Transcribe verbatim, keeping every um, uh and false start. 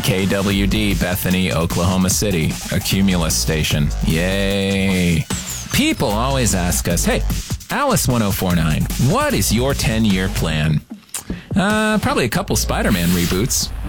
K W D, Bethany, Oklahoma City, a Cumulus station. Yay. People always ask us, hey, Alice one oh four nine, what is your ten-year plan? Uh, probably a couple Spider-Man reboots.